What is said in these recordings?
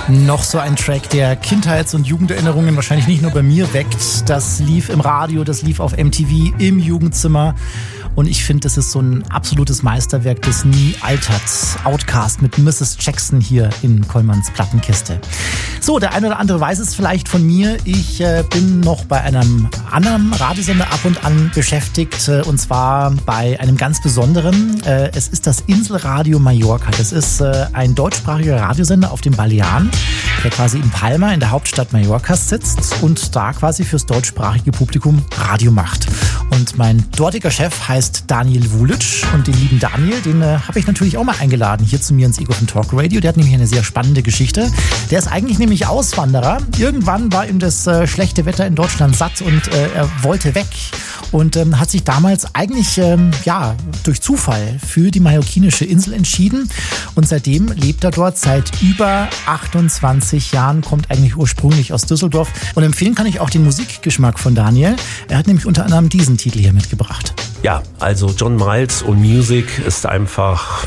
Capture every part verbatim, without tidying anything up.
Noch so ein Track, der Kindheits- und Jugenderinnerungen wahrscheinlich nicht nur bei mir weckt. Das lief im Radio, das lief auf M T V, im Jugendzimmer. Und ich finde, das ist so ein absolutes Meisterwerk, das nie altert. Outkast mit Misses Jackson hier in Kollmanns Plattenkiste. So, der eine oder andere weiß es vielleicht von mir. Ich äh, bin noch bei einem anderen Radiosender ab und an beschäftigt. Äh, und zwar bei einem ganz besonderen. Äh, es ist das Inselradio Mallorca. Das ist äh, ein deutschsprachiger Radiosender auf den Balearen, der quasi in Palma in der Hauptstadt Mallorcas sitzt und da quasi fürs deutschsprachige Publikum Radio macht. Und mein dortiger Chef heißt Daniel Vulic, und den lieben Daniel, den äh, habe ich natürlich auch mal eingeladen hier zu mir ins Ego von Talk Radio. Der hat nämlich eine sehr spannende Geschichte. Der ist eigentlich nämlich Auswanderer. Irgendwann war ihm das äh, schlechte Wetter in Deutschland satt und äh, er wollte weg und ähm, hat sich damals eigentlich ähm, ja durch Zufall für die mallorquinische Insel entschieden, und seitdem lebt er dort seit über achtundzwanzig Jahren, kommt eigentlich ursprünglich aus Düsseldorf, und empfehlen kann ich auch den Musikgeschmack von Daniel. Er hat nämlich unter anderem diesen Titel hier mitgebracht. Ja, also John Miles und Music ist einfach,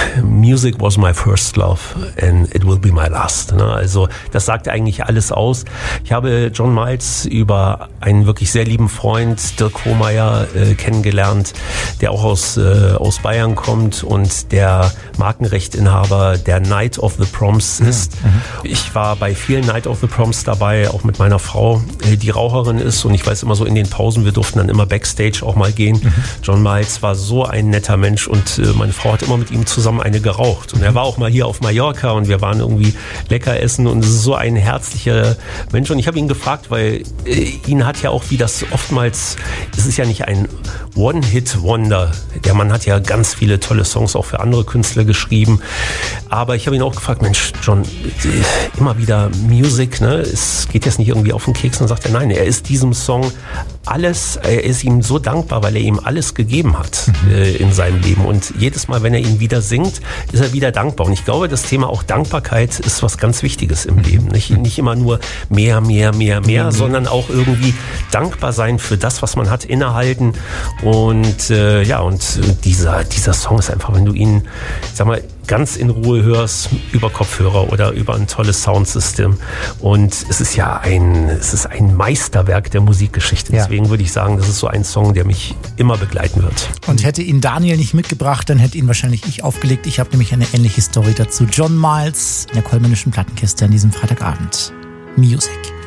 Music was my first love and it will be my last. Ne? Also das sagt eigentlich alles aus. Ich habe John Miles über einen wirklich sehr lieben Freund, Dirk Hohmeier, äh, kennengelernt, der auch aus, äh, aus Bayern kommt und der Markenrechtinhaber der Night of the Proms ist. Mhm. Ich war bei vielen Night of the Proms dabei, auch mit meiner Frau, äh, die Raucherin ist, und ich weiß immer so in den Pausen, wir durften dann immer Backstage auch mal gehen. Mhm. John Miles war so ein netter Mensch, und äh, meine Frau hat immer mit ihm zusammen eine geraucht. Und er war auch mal hier auf Mallorca und wir waren irgendwie lecker essen, und es ist so ein herzlicher Mensch. Und ich habe ihn gefragt, weil äh, ihn hat ja auch, wie das oftmals, es ist ja nicht ein One-Hit-Wonder. Der Mann hat ja ganz viele tolle Songs auch für andere Künstler geschrieben. Aber ich habe ihn auch gefragt, Mensch, John, äh, immer wieder Music, ne? Es geht jetzt nicht irgendwie auf den Keks. Und dann sagt er, nein, er ist diesem Song alles, er ist ihm so dankbar, weil er ihm alles gegeben hat mhm. äh, in seinem Leben, und jedes Mal, wenn er ihn wieder singt, ist er wieder dankbar. Und ich glaube, das Thema auch Dankbarkeit ist was ganz Wichtiges im Leben. Nicht, nicht immer nur mehr, mehr, mehr, mehr, mhm. sondern auch irgendwie dankbar sein für das, was man hat, innehalten. Und äh, ja, und dieser, dieser Song ist einfach, wenn du ihn, ich sag mal, ganz in Ruhe hörst, über Kopfhörer oder über ein tolles Soundsystem. Und es ist ja ein, es ist ein Meisterwerk der Musikgeschichte. Ja. Deswegen würde ich sagen, das ist so ein Song, der mich immer begleiten wird. Und hätte ihn Daniel nicht mitgebracht, dann hätte ihn wahrscheinlich ich aufgelegt. Ich habe nämlich eine ähnliche Story dazu. John Miles in der Kollmannischen Plattenkiste an diesem Freitagabend. Music.